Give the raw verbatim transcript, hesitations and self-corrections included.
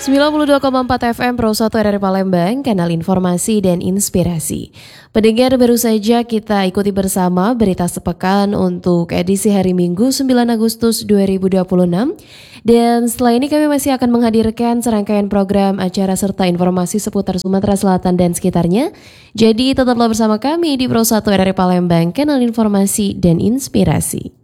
sembilan puluh dua koma empat F M Pro satu R R Palembang, kanal informasi dan inspirasi. Pendengar, baru saja kita ikuti bersama berita sepekan untuk edisi hari Minggu sembilan Agustus dua ribu dua puluh enam. Dan setelah ini kami masih akan menghadirkan serangkaian program acara serta informasi seputar Sumatera Selatan dan sekitarnya. Jadi tetaplah bersama kami di Pro satu R R Palembang, kanal informasi dan inspirasi.